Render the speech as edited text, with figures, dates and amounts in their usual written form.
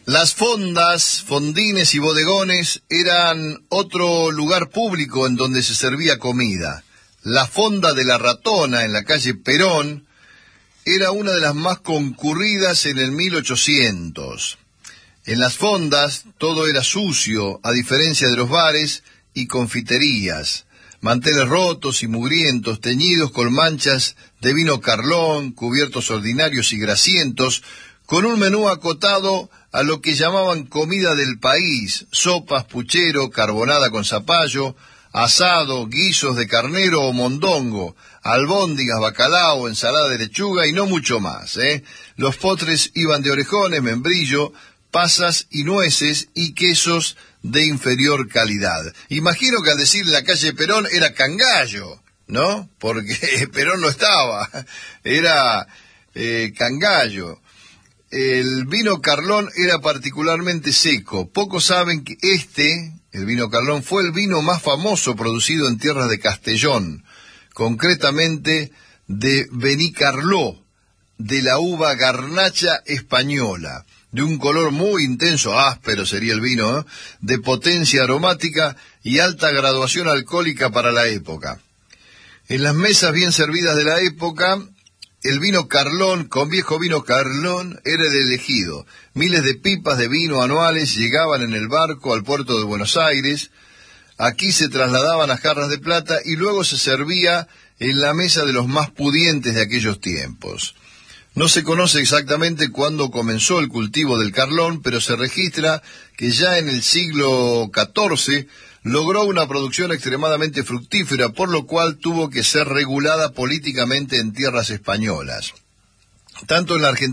Las fondas, fondines y bodegones eran otro lugar público en donde se servía comida. La fonda de la Ratona, en la calle Perón, era una de las más concurridas en el 1800. En las fondas todo era sucio, a diferencia de los bares y confiterías. Manteles rotos y mugrientos, teñidos con manchas de vino Carlón, cubiertos ordinarios y grasientos, con un menú acotado a lo que llamaban comida del país: sopas, puchero, carbonada con zapallo, asado, guisos de carnero o mondongo, albóndigas, bacalao, ensalada de lechuga y no mucho más, Los postres iban de orejones, membrillo, pasas y nueces y quesos de inferior calidad. Imagino que al decir la calle Perón era Cangallo, ¿no? Porque Perón no estaba, era Cangallo. El vino Carlón era particularmente seco. Pocos saben que el vino Carlón, fue el vino más famoso producido en tierras de Castellón, concretamente de Benicarló, de la uva garnacha española, de un color muy intenso, áspero sería el vino, de potencia aromática y alta graduación alcohólica para la época. En las mesas bien servidas de la época, el vino Carlón, con viejo vino Carlón, era el elegido. Miles de pipas de vino anuales llegaban en el barco al puerto de Buenos Aires. Aquí se trasladaban a jarras de plata y luego se servía en la mesa de los más pudientes de aquellos tiempos. No se conoce exactamente cuándo comenzó el cultivo del Carlón, pero se registra que ya en el siglo XIV logró una producción extremadamente fructífera, por lo cual tuvo que ser regulada políticamente en tierras españolas. Tanto en la Argentina